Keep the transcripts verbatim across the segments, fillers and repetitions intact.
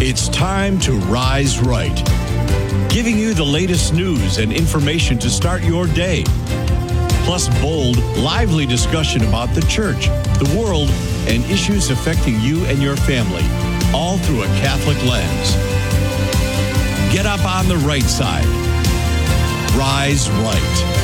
It's time to Rise Right, giving you the latest news and information to start your day. Plus bold, lively discussion about the church, the world, and issues affecting you and your family, all through a Catholic lens. Get up on the right side. Rise Right.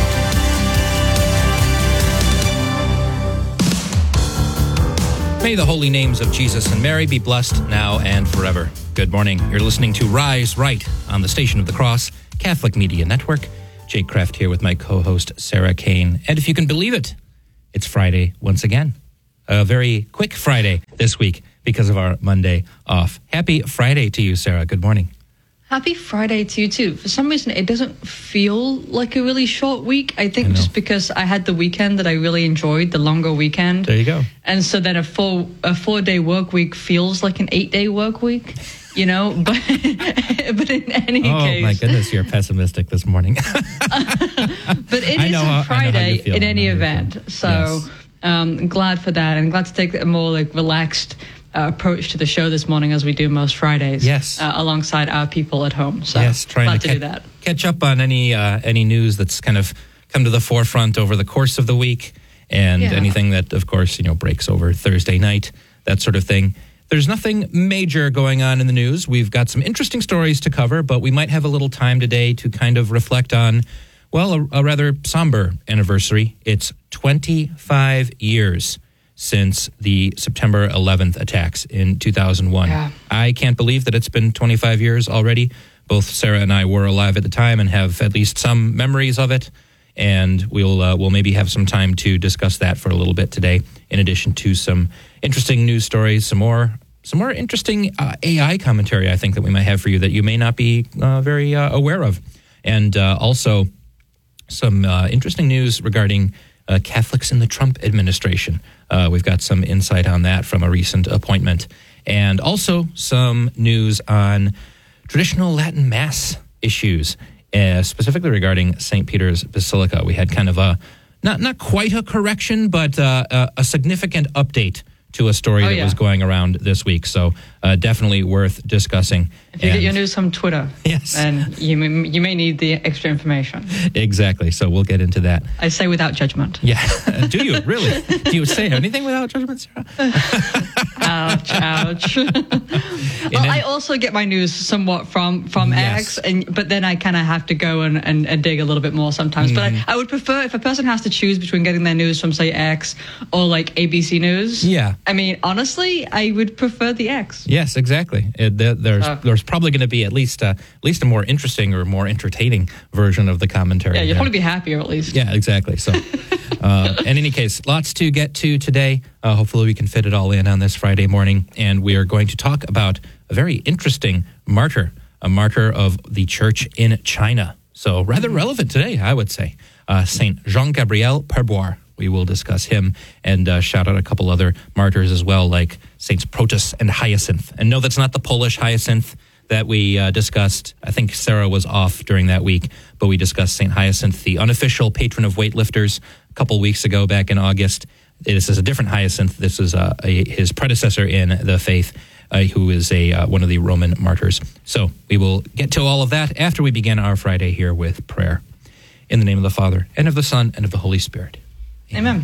May the holy names of Jesus and Mary be blessed now and forever. Good morning. You're listening to Rise Right on the Station of the Cross, Catholic Media Network. Jake Kraft here with my co-host, Sarah Kane. And if you can believe it, it's Friday once again. A very quick Friday this week because of our Monday off. Happy Friday to you, Sarah. Good morning. Happy Friday to you, too. For some reason, it doesn't feel like a really short week. I think I just because I had the weekend that I really enjoyed, the longer weekend. There you go. And so then a full a four-day work week feels like an eight-day work week, you know? But but in any oh, case... Oh, my goodness, you're pessimistic this morning. But it is how, a Friday in any event. So yes. um, glad for that. And glad to take a more like relaxed... Uh, approach to the show this morning as we do most Fridays. Yes. Uh, alongside our people at home. So yes, trying glad to, to ca- do that. Catch up on any uh, any news that's kind of come to the forefront over the course of the week, and yeah. anything that, of course, you know, breaks over Thursday night, that sort of thing. There's nothing major going on in the news. We've got some interesting stories to cover, but we might have a little time today to kind of reflect on, well, a, a rather somber anniversary. It's twenty-five years since the September eleventh attacks in two thousand one. Yeah. I can't believe that it's been twenty-five years already. Both Sarah and I were alive at the time and have at least some memories of it. And we'll uh, we'll maybe have some time to discuss that for a little bit today, in addition to some interesting news stories, some more some more interesting uh, A I commentary, I think, that we might have for you that you may not be uh, very uh, aware of. And uh, also some uh, interesting news regarding uh, Catholics in the Trump administration. Uh, we've got some insight on that from a recent appointment. And also some news on traditional Latin Mass issues, uh, specifically regarding Saint Peter's Basilica. We had kind of a, not not quite a correction, but uh, a, a significant update to a story oh, that yeah. was going around this week. So uh, definitely worth discussing. If you and, get your news from Twitter, yes. and you may, you may need the extra information. Exactly. So we'll get into that. I say without judgment. Yeah. Do you really? Do you say anything without judgment, Sarah? Ouch, ouch. Well, I also get my news somewhat from, from Yes. X, and but then I kind of have to go and, and, and dig a little bit more sometimes. Mm. But I, I would prefer, if a person has to choose between getting their news from, say, X or, like, A B C News. Yeah. I mean, honestly, I would prefer the X. Yes, exactly. It, there, there's Uh, there's probably going to be at least uh, at least a more interesting or more entertaining version of the commentary. Yeah, you'll there. probably be happier at least. Yeah, exactly. So, uh, in any case, lots to get to today. Uh, hopefully we can fit it all in on this Friday morning. And we are going to talk about a very interesting martyr, a martyr of the church in China. So rather mm-hmm. relevant today, I would say. Uh, Saint Jean-Gabriel Perboire. We will discuss him and uh, shout out a couple other martyrs as well, like Saints Protus and Hyacinth. And no, that's not the Polish Hyacinth that we uh, discussed. I think Sarah was off during that week, but we discussed Saint Hyacinth, the unofficial patron of weightlifters, a couple weeks ago back in August. This is a different Hyacinth. This is uh, a, his predecessor in the faith, uh, who is a uh, one of the Roman martyrs. So we will get to all of that after we begin our Friday here with prayer. In the name of the Father, and of the Son, and of the Holy Spirit. Amen. Amen.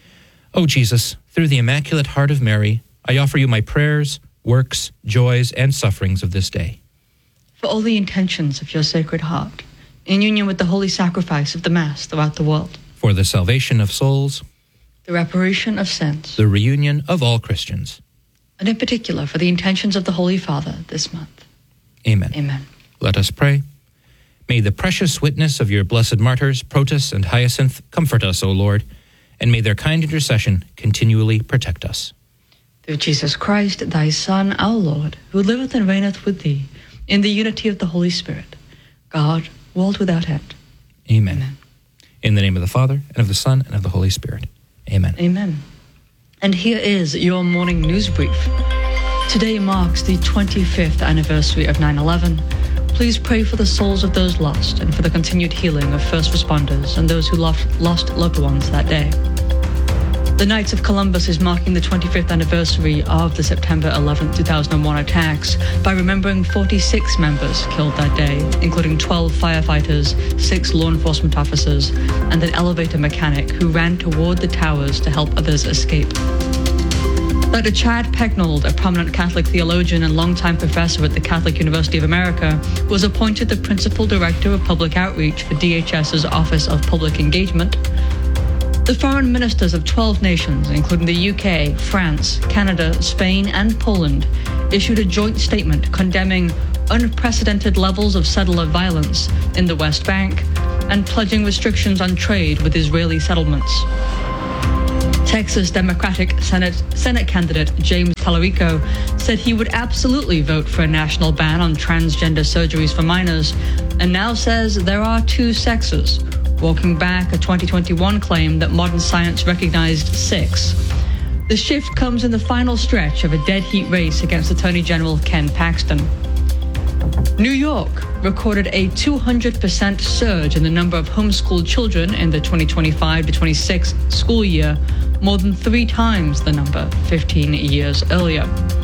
O Jesus, through the Immaculate Heart of Mary, I offer you my prayers, works, joys, and sufferings of this day. For all the intentions of your Sacred Heart, in union with the holy sacrifice of the Mass throughout the world. For the salvation of souls, the reparation of sins, the reunion of all Christians. And in particular for the intentions of the Holy Father this month. Amen. Amen. Let us pray. May the precious witness of your blessed martyrs, Protus and Hyacinth, comfort us, O Lord, and may their kind intercession continually protect us. Through Jesus Christ, thy Son, our Lord, who liveth and reigneth with thee, in the unity of the Holy Spirit, God, world without end. Amen. Amen. In the name of the Father, and of the Son, and of the Holy Spirit. Amen. Amen. And here is your morning news brief. Today marks the twenty-fifth anniversary of nine eleven. Please pray for the souls of those lost and for the continued healing of first responders and those who lost, lost loved ones that day. The Knights of Columbus is marking the twenty-fifth anniversary of the September eleventh, two thousand one attacks by remembering forty-six members killed that day, including twelve firefighters, six law enforcement officers, and an elevator mechanic who ran toward the towers to help others escape. Doctor Chad Pecknold, a prominent Catholic theologian and longtime professor at the Catholic University of America, was appointed the Principal Director of Public Outreach for D H S's Office of Public Engagement. The foreign ministers of twelve nations, including the U K, France, Canada, Spain, and Poland, issued a joint statement condemning unprecedented levels of settler violence in the West Bank and pledging restrictions on trade with Israeli settlements. Texas Democratic Senate, Senate candidate James Talarico said he would absolutely vote for a national ban on transgender surgeries for minors, and now says there are two sexes, walking back a twenty twenty-one claim that modern science recognized six. The shift comes in the final stretch of a dead heat race against Attorney General Ken Paxton. New York recorded a two hundred percent surge in the number of homeschooled children in the twenty twenty-five to twenty-six school year, more than three times the number fifteen years earlier.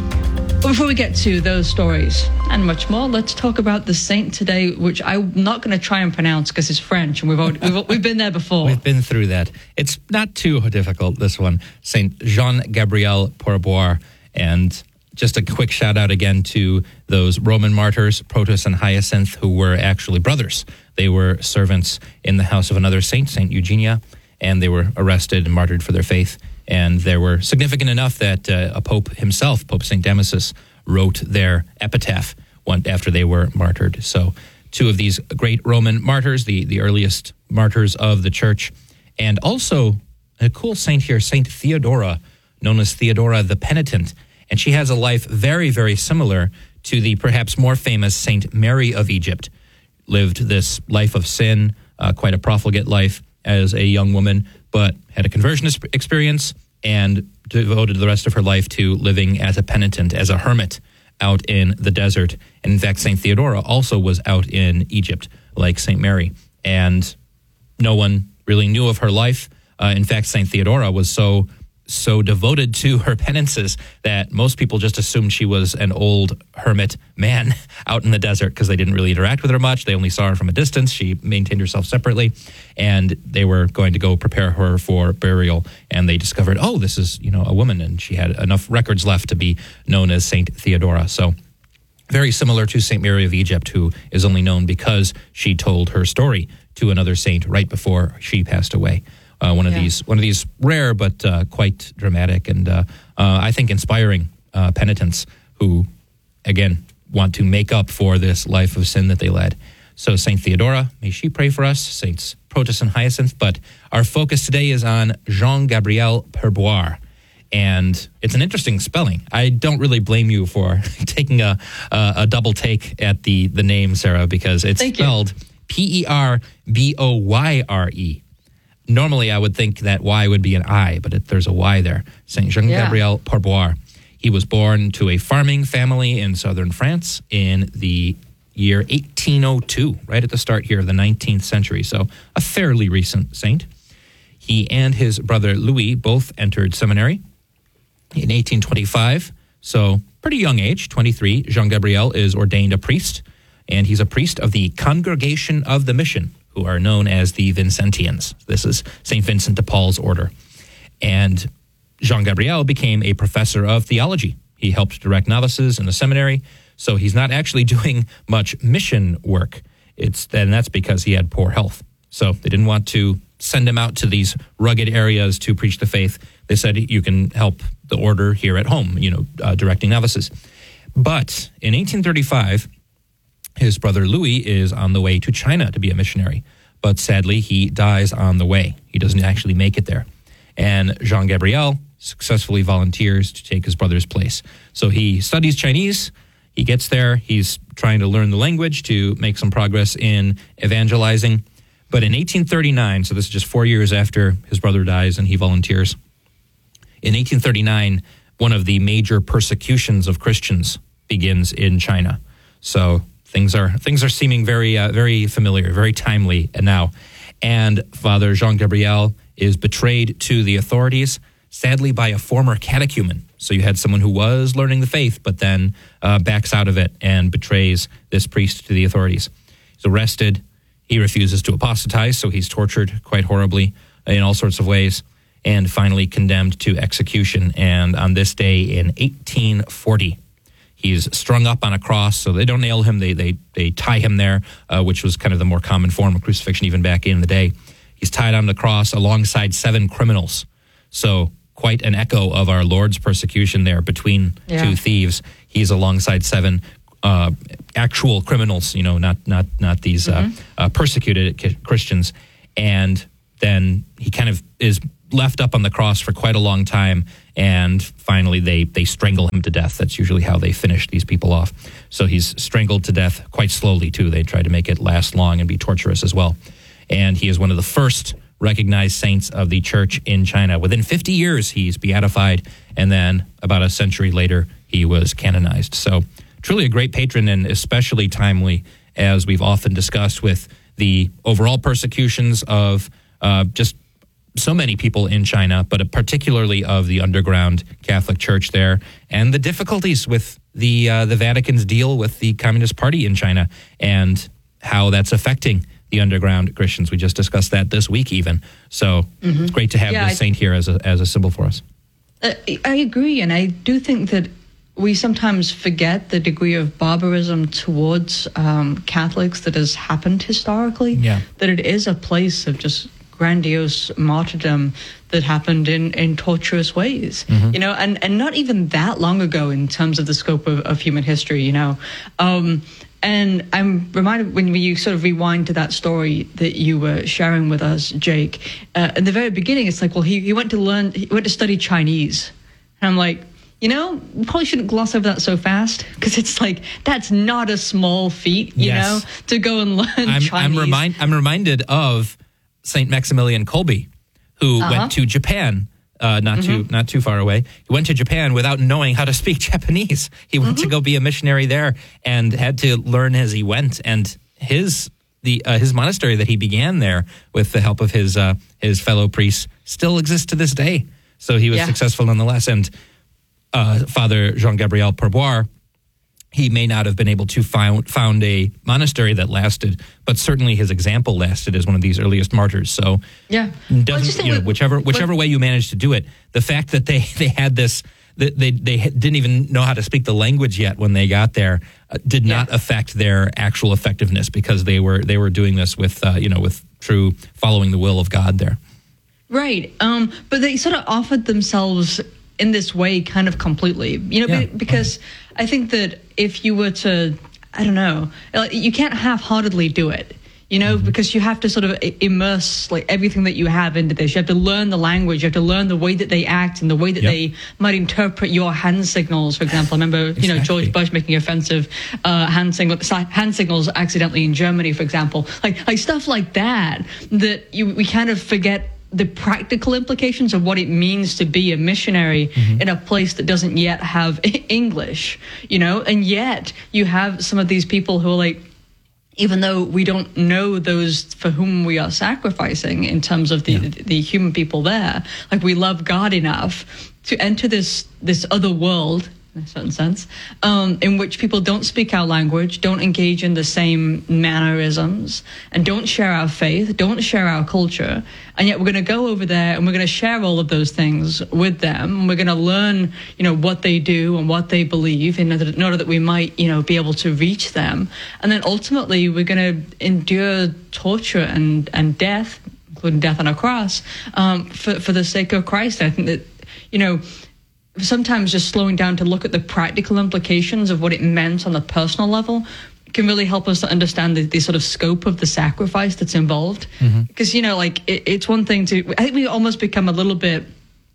But before we get to those stories and much more, let's talk about the saint today, which I'm not going to try and pronounce because it's French, and we've, already, we've we've been there before. We've been through that. It's not too difficult, this one. Saint Jean-Gabriel Pourboire. And just a quick shout out again to those Roman martyrs, Protus and Hyacinth, who were actually brothers. They were servants in the house of another saint, Saint Eugenia, and they were arrested and martyred for their faith. And they were significant enough that uh, a pope himself, Pope Saint Damasus, wrote their epitaph one, after they were martyred. So two of these great Roman martyrs, the, the earliest martyrs of the church. And also a cool saint here, Saint Theodora, known as Theodora the Penitent. And she has a life very, very similar to the perhaps more famous Saint Mary of Egypt. Lived this life of sin, uh, quite a profligate life as a young woman, but had a conversion experience and devoted the rest of her life to living as a penitent, as a hermit out in the desert. And in fact, Saint Theodora also was out in Egypt, like Saint Mary. And no one really knew of her life. Uh, in fact, Saint Theodora was so so devoted to her penances that most people just assumed she was an old hermit man out in the desert because they didn't really interact with her much. They only saw her from a distance. She maintained herself separately, and they were going to go prepare her for burial, and they discovered, oh, this is, you know, a woman, and she had enough records left to be known as Saint Theodora. So very similar to Saint Mary of Egypt, who is only known because she told her story to another saint right before she passed away. Uh, one of yeah. these, one of these rare but uh, quite dramatic and uh, uh, I think inspiring uh, penitents who, again, want to make up for this life of sin that they led. So Saint Theodora, may she pray for us, Saints Protus and Hyacinth. But our focus today is on Jean-Gabriel Pourboire. And it's an interesting spelling. I don't really blame you for taking a, a, a double take at the, the name, Sarah, because it's Thank spelled P E R B O Y R E. Normally, I would think that Y would be an I, but it, there's a Y there. Saint Jean-Gabriel yeah. Pourboire. He was born to a farming family in southern France in the year eighteen oh two, right at the start here of the nineteenth century, so a fairly recent saint. He and his brother Louis both entered seminary in eighteen twenty-five, so pretty young age, twenty-three. Jean-Gabriel is ordained a priest, and he's a priest of the Congregation of the Mission, who are known as the Vincentians. This is Saint Vincent de Paul's order. And Jean-Gabriel became a professor of theology. He helped direct novices in the seminary, so he's not actually doing much mission work. It's and that's because he had poor health. So they didn't want to send him out to these rugged areas to preach the faith. They said, you can help the order here at home, you know, uh, directing novices. But in eighteen thirty-five, his brother Louis is on the way to China to be a missionary, but sadly he dies on the way. He doesn't actually make it there. And Jean-Gabriel successfully volunteers to take his brother's place. So he studies Chinese, he gets there, he's trying to learn the language to make some progress in evangelizing. But in eighteen thirty-nine, so this is just four years after his brother dies and he volunteers, in eighteen thirty-nine, one of the major persecutions of Christians begins in China. So Things are things are seeming very uh, very familiar, very timely now. And Father Jean-Gabriel is betrayed to the authorities, sadly, by a former catechumen. So you had someone who was learning the faith, but then uh, backs out of it and betrays this priest to the authorities. He's arrested. He refuses to apostatize, so he's tortured quite horribly in all sorts of ways, and finally condemned to execution. And on this day in eighteen forty, he's strung up on a cross. So they don't nail him; they they they tie him there, uh, which was kind of the more common form of crucifixion even back in the day. He's tied on the cross alongside seven criminals. So quite an echo of our Lord's persecution there between yeah. two thieves. He's alongside seven uh, actual criminals, you know, not not not these mm-hmm. uh, uh, persecuted Christians. And then he kind of is left up on the cross for quite a long time, and finally they they strangle him to death. That's usually how they finish these people off. So he's strangled to death quite slowly, too. They try to make it last long and be torturous as well. And he is one of the first recognized saints of the church in China. Within fifty years, he's beatified, and then about a century later, he was canonized. So truly a great patron, and especially timely, as we've often discussed with the overall persecutions of uh, just so many people in China, but particularly of the underground Catholic Church there, and the difficulties with the uh, the Vatican's deal with the Communist Party in China, and how that's affecting the underground Christians. We just discussed that this week even. So mm-hmm. it's great to have yeah, this I, saint here as a as a symbol for us. Uh, I agree, and I do think that we sometimes forget the degree of barbarism towards um, Catholics that has happened historically, yeah. that it is a place of just grandiose martyrdom that happened in, in torturous ways, mm-hmm. you know, and, and not even that long ago in terms of the scope of, of human history, you know. Um, and I'm reminded when you sort of rewind to that story that you were sharing with us, Jake, uh, in the very beginning, it's like, well, he, he went to learn, he went to study Chinese. And I'm like, you know, we probably shouldn't gloss over that so fast, because it's like, that's not a small feat, you yes. know, to go and learn I'm, Chinese. I'm, remind, I'm reminded of Saint Maximilian Kolbe, who uh-huh. went to Japan, uh, not mm-hmm. too not too far away. He went to Japan without knowing how to speak Japanese. He went mm-hmm. to go be a missionary there and had to learn as he went. And his the uh, his monastery that he began there with the help of his uh, his fellow priests still exists to this day. So he was yeah. successful nonetheless. And uh, Father Jean-Gabriel Pourboire, he may not have been able to found, found a monastery that lasted, but certainly his example lasted as one of these earliest martyrs. So, yeah, doesn't, well, you know, with, whichever whichever but, way you managed to do it, the fact that they, they had this, that they they didn't even know how to speak the language yet when they got there, uh, did not yeah. affect their actual effectiveness, because they were they were doing this with uh, you know with true following the will of God there. Right, um, but they sort of offered themselves in this way kind of completely, you know, yeah. because I think that if you were to, I don't know, you can't half-heartedly do it, you know, mm-hmm. because you have to sort of immerse like everything that you have into this. You have to learn the language, you have to learn the way that they act and the way that yep. they might interpret your hand signals, for example. I remember, exactly. you know, George Bush making offensive uh, hand, signal, hand signals accidentally in Germany, for example. Like, like stuff like that, that you, we kind of forget the practical implications of what it means to be a missionary mm-hmm. in a place that doesn't yet have English, you know, and yet you have some of these people who are like, even though we don't know those for whom we are sacrificing in terms of the, yeah. the, the human people there, like we love God enough to enter this, this other world, in a certain sense, um, in which people don't speak our language, don't engage in the same mannerisms, and don't share our faith, don't share our culture, and yet we're going to go over there and we're going to share all of those things with them. And we're going to learn, you know, what they do and what they believe in order, in order that we might, you know, be able to reach them. And then ultimately we're going to endure torture and, and death, including death on a cross, um, for, for the sake of Christ. I think that, you know, sometimes just slowing down to look at the practical implications of what it meant on the personal level can really help us to understand the, the sort of scope of the sacrifice that's involved. Because, mm-hmm. you know, like it, it's one thing to, I think we almost become a little bit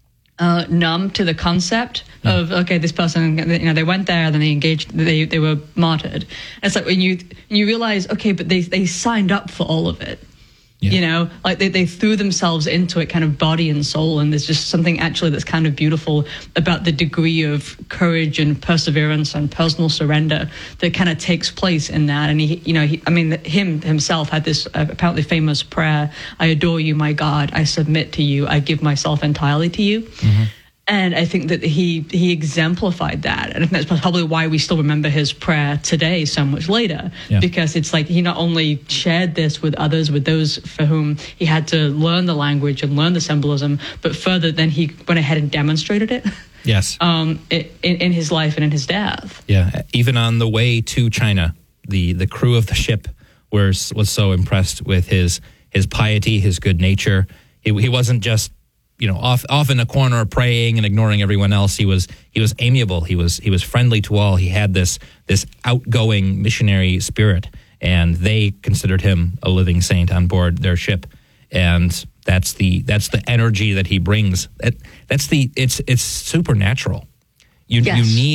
uh, numb to the concept yeah. of, okay, this person, you know, they went there, then they engaged, they, they were martyred. And it's like when you, when you realize, okay, but they, they signed up for all of it. Yeah. You know, like they, they threw themselves into it kind of body and soul. And there's just something actually that's kind of beautiful about the degree of courage and perseverance and personal surrender that kind of takes place in that. And he, you know, he, I mean, him himself had this uh, apparently famous prayer, I adore you, my God, I submit to you, I give myself entirely to you. Mm-hmm. And I think that he he exemplified that. And I think that's probably why we still remember his prayer today so much later. Yeah. Because it's like he not only shared this with others, with those for whom he had to learn the language and learn the symbolism, but further then he went ahead and demonstrated it. Yes. Um, in, in his life and in his death. Yeah. Even on the way to China, the, the crew of the ship was, was so impressed with his, his piety, his good nature. He, he wasn't just you know, off off in a corner praying and ignoring everyone else. He was he was amiable. He was he was friendly to all. He had this this outgoing missionary spirit, and they considered him a living saint on board their ship. And that's the that's the energy that he brings. That, that's the it's it's supernatural. You yes. you need